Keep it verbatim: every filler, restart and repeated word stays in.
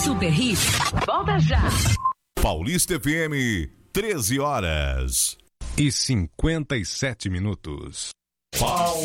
Super Hits. Volta já. Paulista F M, treze horas e cinquenta e sete minutos. Paulista